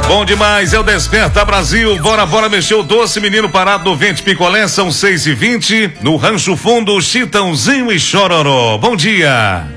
Bom demais, é o Desperta Brasil. Bora mexer o doce, menino parado no Vente Picolé, são 6h20. No Rancho Fundo, Chitãozinho e Chororó. Bom dia.